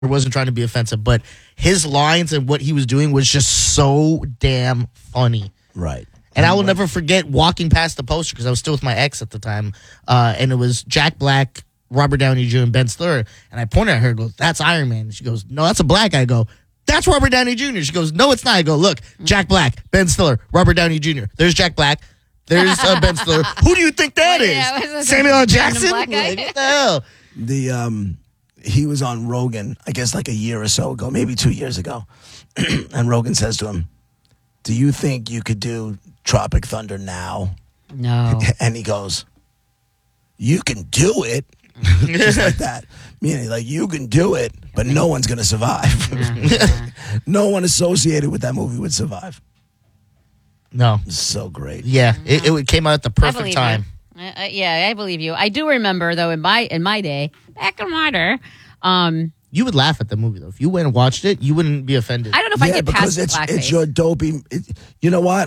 wasn't trying to be offensive, but his lines and what he was doing was just so damn funny. Right. And I will never forget walking past the poster because I was still with my ex at the time, and it was Jack Black, Robert Downey Jr., and Ben Stiller. And I pointed at her and go, "That's Iron Man." And she goes, "No, that's a black guy." I go, "That's Robert Downey Jr." She goes, "No, it's not." I go, "Look, Jack Black, Ben Stiller, Robert Downey Jr. There's Jack Black. There's Ben Stiller. Who do you think that is? Samuel L. Jackson? Like, what the hell?" He was on Rogan, I guess like a year or so ago, maybe 2 years ago. And Rogan says to him, "Do you think you could do Tropic Thunder now?" No. And he goes, "You can do it." Just like that. Meaning, like, you can do it, but no one's going to survive. No one associated with that movie would survive. No. So great. Yeah, it came out at the perfect time. Yeah, I believe you. I do remember, though, in my day, back in my day, you would laugh at the movie, though. If you went and watched it, you wouldn't be offended. I don't know if I get past the blackface. It's your dopey. You know what?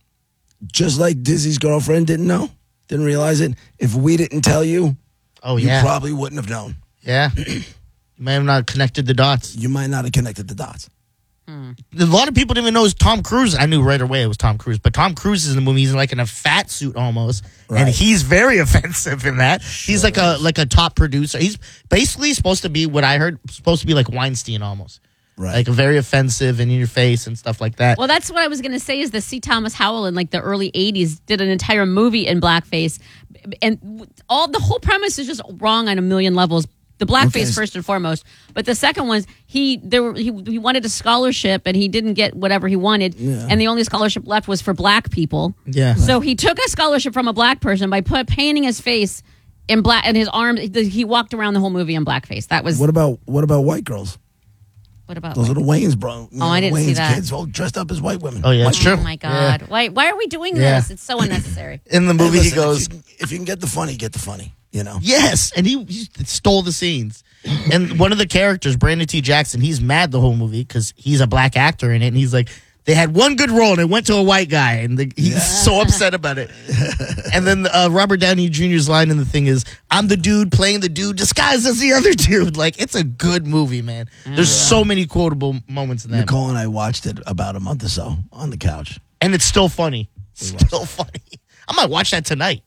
Just like Dizzy's girlfriend didn't realize it. If we didn't tell you, you probably wouldn't have known. Yeah. You may have not connected the dots. You might not have connected the dots. A lot of people didn't even know it was Tom Cruise. I knew right away it was Tom Cruise. But Tom Cruise is in the movie. He's like in a fat suit almost. Right. And he's very offensive in that. Sure he's like a top producer. He's basically supposed to be, what I heard, supposed to be like Weinstein almost. Right. Like very offensive and in your face and stuff like that. Well, that's what I was going to say is the C. Thomas Howell in like the early 80s did an entire movie in blackface. And the whole premise is just wrong on a million levels. The blackface first and foremost, but the second was he wanted a scholarship and he didn't get whatever he wanted, and the only scholarship left was for black people. Yeah. So he took a scholarship from a black person by painting his face in black and his arms. He walked around the whole movie in blackface. That was what about white girls? What about those little Wayne's bro? I didn't see that. Kids all dressed up as white women. Oh yeah, that's true. Oh my god, why are we doing this? It's so unnecessary. In the movie, he goes, "If you can get the funny, get the funny." You know? Yes, and he stole the scenes. And one of the characters, Brandon T. Jackson, he's mad the whole movie because he's a black actor in it, and he's like, they had one good role and it went to a white guy, and he's so upset about it. And then Robert Downey Jr.'s line in the thing is, "I'm the dude playing the dude disguised as the other dude." Like, it's a good movie, man. There's so many quotable moments in that. Nicole and I watched it about a month or so on the couch. And it's still funny. Still funny. I might watch that tonight.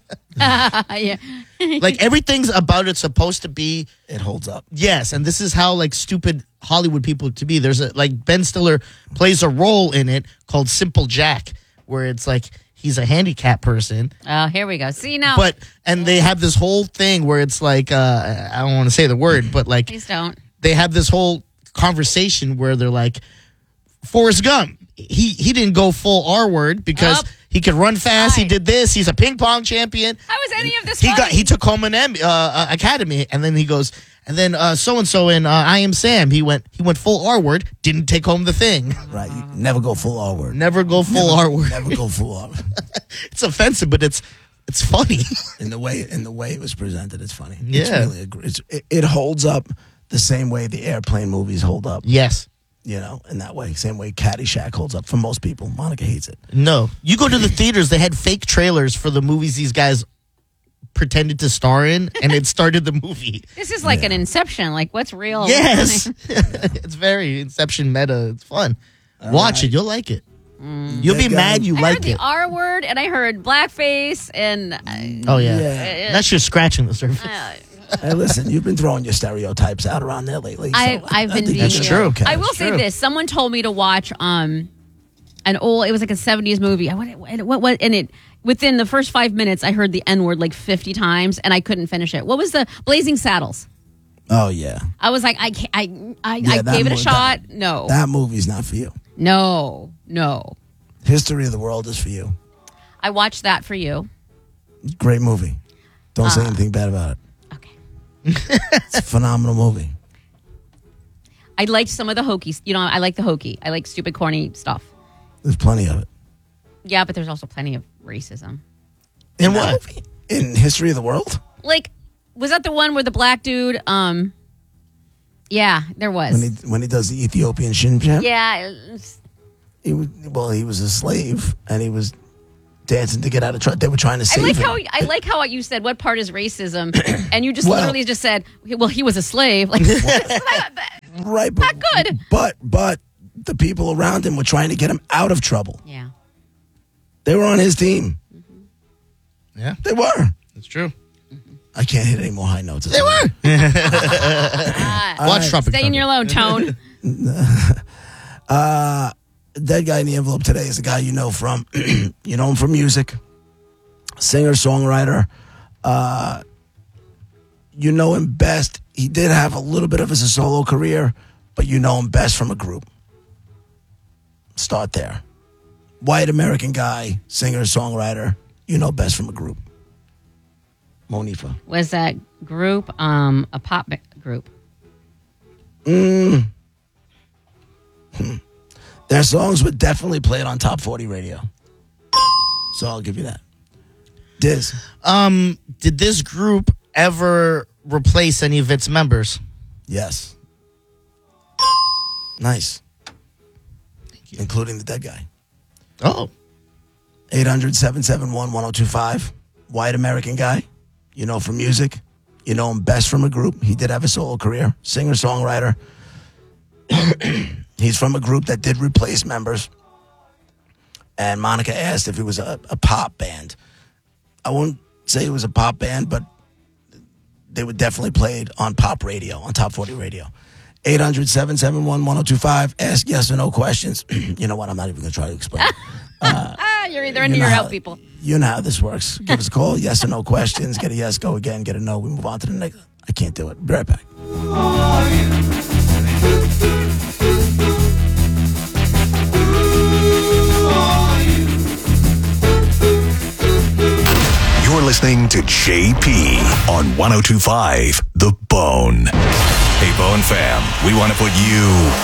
Yeah. Like, everything's about it's supposed to be. It holds up. Yes, and this is how, like, stupid Hollywood people to be. There's like, Ben Stiller plays a role in it called Simple Jack, where it's like he's a handicapped person. Oh, here we go. See, now. And they have this whole thing where it's like, I don't want to say the word, but like. Please don't. They have this whole conversation where they're like, Forrest Gump, he didn't go full R word because he could run fast. He did this. He's a ping pong champion. How was any of this funny? He took home an academy, and then he goes, and then so and so in I Am Sam, he went full R word, didn't take home the thing. Right, you never go full R word. Never go full R word. Never go full R word. It's offensive, but it's funny. In the way it was presented, it's funny. Yeah, it's really it holds up the same way the airplane movies hold up. Yes. You know, in that way. Same way Caddyshack holds up for most people. Monica hates it. No. You go to the theaters, they had fake trailers for the movies these guys pretended to star in, and it started the movie. This is like an Inception. Like, what's real? Yes. It's very Inception meta. It's fun. Watch it. You'll like it. You'll be mad you like it. I heard the R word, and I heard blackface, and... That's just scratching the surface. Hey, listen, you've been throwing your stereotypes out around there lately. So I've been being... That's true. Okay. I will say this. Someone told me to watch an old... It was like a 70s movie. Within the first 5 minutes, I heard the N-word like 50 times, and I couldn't finish it. What was the... Blazing Saddles. Oh, yeah. I was like, I gave it a shot. No. That movie's not for you. No. History of the World is for you. I watched that for you. Great movie. Don't say anything bad about it. It's a phenomenal movie. I liked some of the hokey. You know, I like the hokey. I like stupid, corny stuff. There's plenty of it. Yeah, but there's also plenty of racism. In what movie? In History of the World? Like, was that the one where the black dude? Yeah, there was. When he does the Ethiopian shin jab? Yeah. He was a slave, and he was dancing to get out of trouble. They were trying to save him. I like how you said, what part is racism? And you just literally just said, well, he was a slave. Like, right. Not good. But the people around him were trying to get him out of trouble. Yeah. They were on his team. Mm-hmm. Yeah. They were. That's true. I can't hit any more high notes. They were. Watch Tropic Stay in your lone tone. Dead guy in the envelope today is a guy you know from, you know him from music, singer, songwriter. You know him best. He did have a little bit of his solo career, but you know him best from a group. Start there. White American guy, singer, songwriter. You know best from a group. Monifa. Was that group a pop group? Their songs were definitely played on Top 40 radio. So I'll give you that. Diz. Did this group ever replace any of its members? Yes. Nice. Thank you. Including the dead guy. Oh. 800-771-1025. White American guy. You know from music. You know him best from a group. He did have a solo career. Singer, songwriter. He's from a group that did replace members. And Monica asked if it was a pop band. I won't say it was a pop band, but they were definitely played on pop radio, on Top 40 radio. 800-771-1025. Ask yes or no questions. You know what? I'm not even going to try to explain. You're either in or you're out, people. You know how this works. Give us a call. Yes or no questions. Get a yes, go again. Get a no. We move on to the next. I can't do it. Be right back. You're listening to JP on 102.5 The Bone. Hey, Bone fam, we want to put you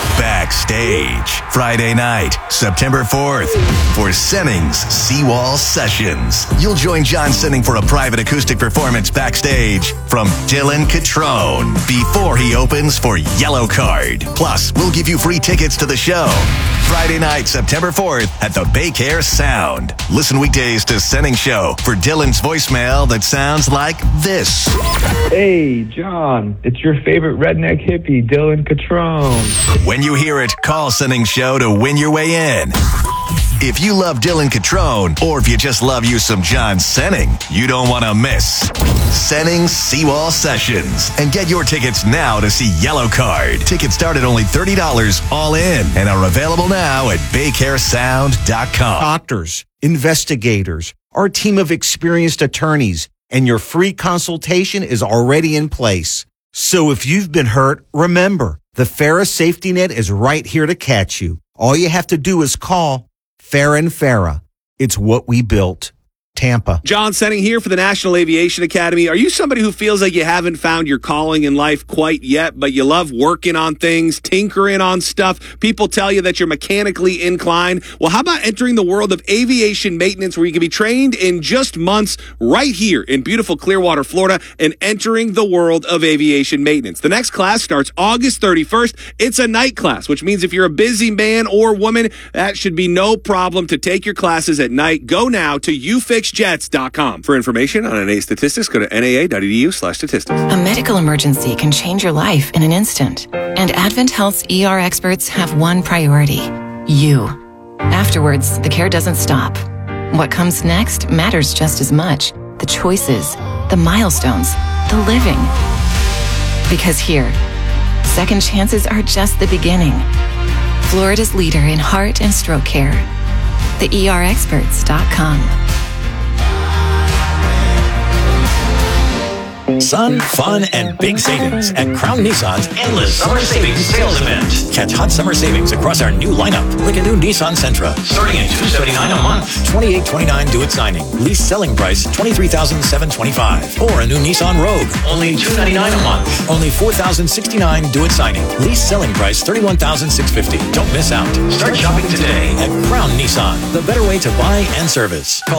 backstage Friday night, September 4th, for Senning's Seawall Sessions. You'll join John Senning for a private acoustic performance backstage from Dylan Catrone before he opens for Yellow Card. Plus, we'll give you free tickets to the show. Friday night, September 4th at the Baycare Sound. Listen weekdays to Senning Show for Dylan's voicemail that sounds like this. Hey, John, it's your favorite redneck hippie, Dylan Catrone. When you hear it, call Senning Show to win your way in. If you love Dylan Catrone, or if you just love you some John Senning, you don't want to miss Senning's Seawall Sessions. And get your tickets now to see Yellow Card. Tickets start at only $30 all in and are available now at BayCareSound.com. Doctors, investigators, our team of experienced attorneys, and your free consultation is already in place. So if you've been hurt, remember, the Farah Safety Net is right here to catch you. All you have to do is call Farah and Farah. It's what we built. Tampa. John Senning here for the National Aviation Academy. Are you somebody who feels like you haven't found your calling in life quite yet, but you love working on things, tinkering on stuff? People tell you that you're mechanically inclined. Well, how about entering the world of aviation maintenance, where you can be trained in just months right here in beautiful Clearwater, Florida, and entering the world of aviation maintenance. The next class starts August 31st. It's a night class, which means if you're a busy man or woman, that should be no problem to take your classes at night. Go now to UFixJets.com. For information on NA statistics, go to naa.edu/statistics. A medical emergency can change your life in an instant. And Advent Health's ER experts have one priority: you. Afterwards, the care doesn't stop. What comes next matters just as much. The choices, the milestones, the living. Because here, second chances are just the beginning. Florida's leader in heart and stroke care. TheERexperts.com. Sun, fun, and big savings at Crown Nissan's Endless Summer Savings Sales Event. Catch hot summer savings across our new lineup, like a new Nissan Sentra, starting at $279 a month, $28.29 due at signing. Lease selling price $23,725. Or a new Nissan Rogue, only $299 a month, only $4,069 due at signing. Lease selling price $31,650. Don't miss out. Start shopping today at Crown Nissan, the better way to buy and service. Call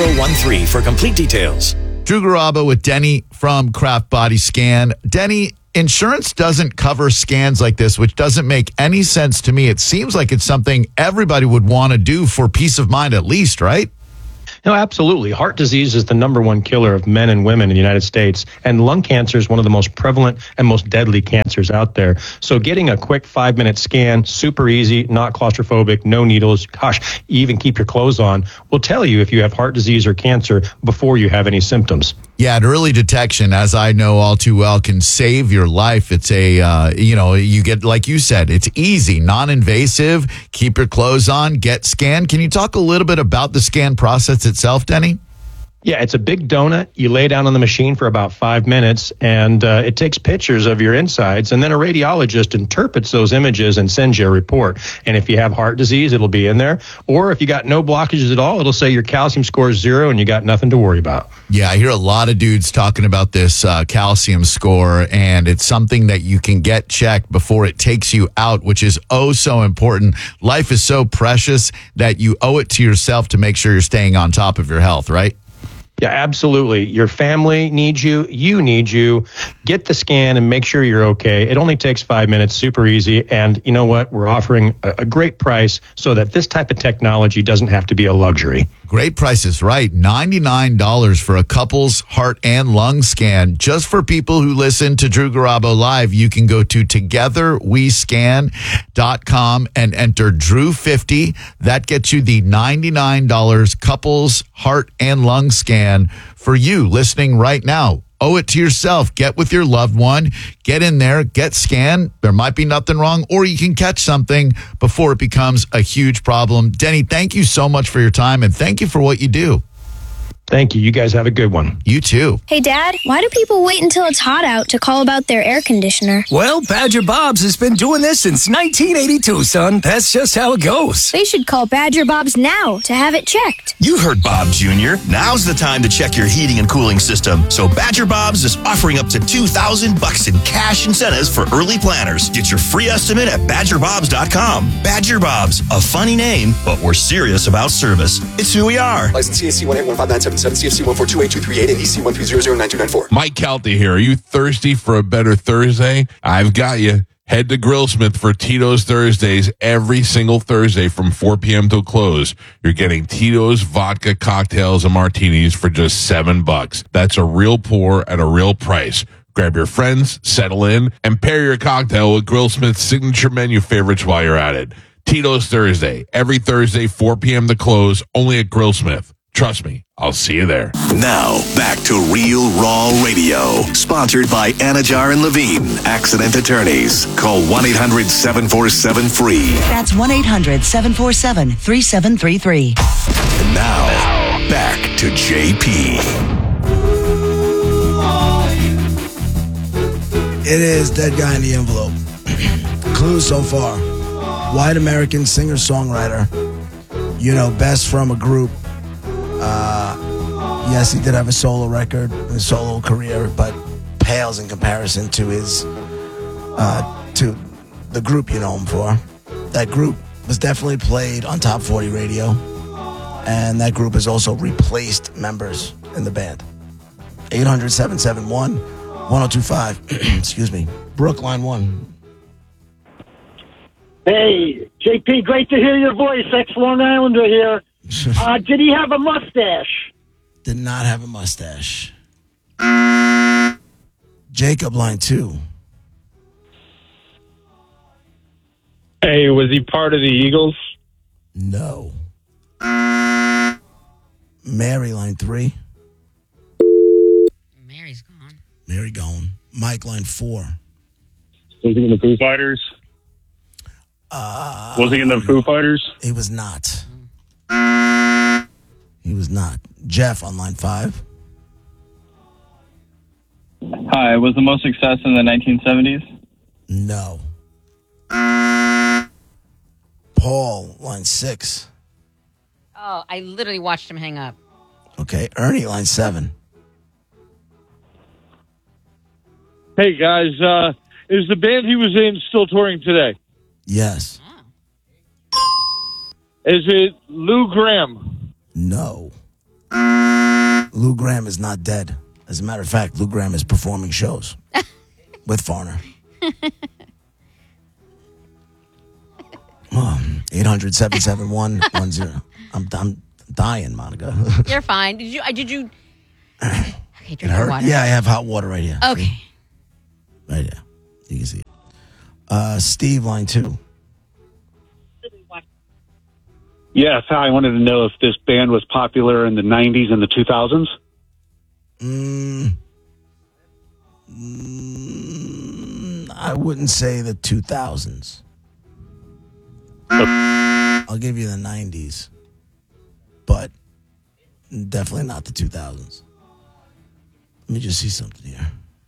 727-341-5013 for complete details. Drew Garabo with Denny from Craft Body Scan. Denny, insurance doesn't cover scans like this, which doesn't make any sense to me. It seems like it's something everybody would want to do for peace of mind at least, right? No, absolutely. Heart disease is the number one killer of men and women in the United States, and lung cancer is one of the most prevalent and most deadly cancers out there. So getting a quick 5-minute scan, super easy, not claustrophobic, no needles, gosh, you even keep your clothes on, will tell you if you have heart disease or cancer before you have any symptoms. Yeah, and early detection, as I know all too well, can save your life. It's you get, like you said, it's easy, non-invasive, keep your clothes on, get scanned. Can you talk a little bit about the scan process itself, Denny? Yeah, it's a big donut. You lay down on the machine for about 5 minutes, and it takes pictures of your insides, and then a radiologist interprets those images and sends you a report. And if you have heart disease, it'll be in there. Or if you got no blockages at all, it'll say your calcium score is 0 and you got nothing to worry about. Yeah, I hear a lot of dudes talking about this calcium score, and it's something that you can get checked before it takes you out, which is oh so important. Life is so precious that you owe it to yourself to make sure you're staying on top of your health, right? Yeah, absolutely. Your family needs you. You need you. Get the scan and make sure you're okay. It only takes 5 minutes, super easy. And you know what? We're offering a great price so that this type of technology doesn't have to be a luxury. Great prices, right? $99 for a couple's heart and lung scan. Just for people who listen to Drew Garabo Live, you can go to togetherwescan.com and enter Drew50. That gets you the $99 couple's heart and lung scan for you listening right now. Owe it to yourself. Get with your loved one. Get in there. Get scanned. There might be nothing wrong, or you can catch something before it becomes a huge problem. Denny, thank you so much for your time, and thank you for what you do. Thank you. You guys have a good one. You too. Hey, Dad, why do people wait until it's hot out to call about their air conditioner? Well, Badger Bob's has been doing this since 1982, son. That's just how it goes. They should call Badger Bob's now to have it checked. You heard Bob Jr. Now's the time to check your heating and cooling system. So Badger Bob's is offering up to $2,000 in cash incentives for early planners. Get your free estimate at badgerbobs.com. Badger Bob's, a funny name, but we're serious about service. It's who we are. License CAC 1815977, CFC 1428238, and EC 1300924. Mike Calty here. Are you thirsty for a better Thursday? I've got you. Head to Grillsmith for Tito's Thursdays every single Thursday from 4 p.m. till close. You're getting Tito's vodka cocktails and martinis for just $7. That's a real pour at a real price. Grab your friends, settle in, and pair your cocktail with Grillsmith's signature menu favorites while you're at it. Tito's Thursday, every Thursday, 4 p.m. to close, only at Grillsmith. Trust me, I'll see you there. Now, back to Real Raw Radio. Sponsored by Anajar and Levine, Accident Attorneys. Call 1-800-747-FREE. That's 1-800-747-3733. And now, back to JP. It is Dead Guy in the Envelope. Clues so far. White American singer-songwriter. You know, best from a group. Yes, he did have a solo record, a solo career, but pales in comparison to his, to the group you know him for. That group was definitely played on Top 40 radio, and that group has also replaced members in the band. 800-771-1025. Excuse me. Brookline 1. Hey, JP, great to hear your voice. Ex-Long Islander here. Did he have a mustache? Did not have a mustache. Jacob, line 2. Hey, was he part of the Eagles? No. Mary, line 3. Mary's gone. Mary gone. Mike, line 4. Was he in the Foo Fighters? Was he in the Foo Fighters? He was not. He was not. Jeff on line 5. Hi, was the most success in the 1970s? No. Paul, line 6. Oh, I literally watched him hang up. Okay, Ernie, line 7. Hey, guys, is the band he was in still touring today? Yes. Is it Lou Gramm? No. Lou Gramm is not dead. As a matter of fact, Lou Gramm is performing shows. with Foreigner. 800-771-10. I'm dying, Monica. You're fine. Did you? Okay, drink your water. Yeah, I have hot water right here. Okay. Right here. You can see it. Steve, line 2. Yes, I wanted to know if this band was popular in the 90s and the 2000s. I wouldn't say the 2000s. I'll give you the 90s, but definitely not the 2000s. Let me just see something here.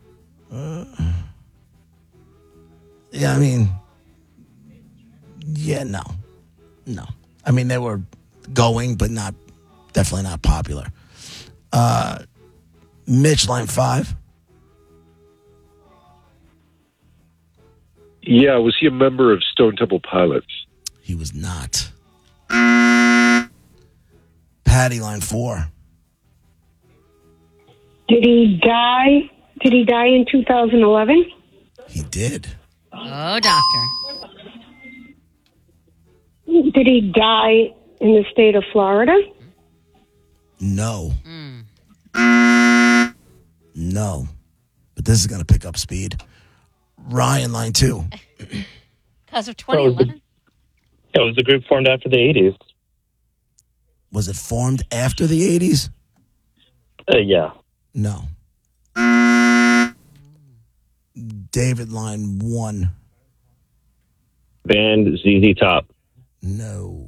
Yeah, I mean, yeah, no. I mean, they were going, but definitely not popular. Mitch, line 5. Yeah, was he a member of Stone Temple Pilots? He was not. Patty, line 4. Did he die? Did he die in 2011? He did. Oh, doctor. Did he die in the state of Florida? No. No. But this is going to pick up speed. Ryan, line 2. Because of 2011? It was the group formed after the 80s. Was it formed after the 80s? Yeah. No. David, line 1. Band ZZ Top. No.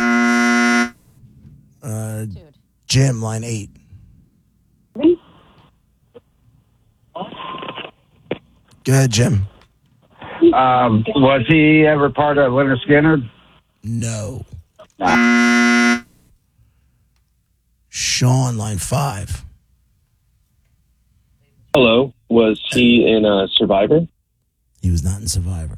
Jim, line 8. Go ahead, Jim. Was he ever part of Leonard Skinner? No. Sean, line 5. Hello. Was he in Survivor? He was not in Survivor.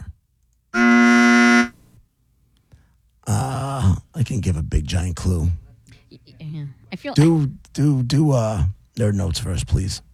I can give a big giant clue. Yeah. I feel Do Nerd Notes first, please.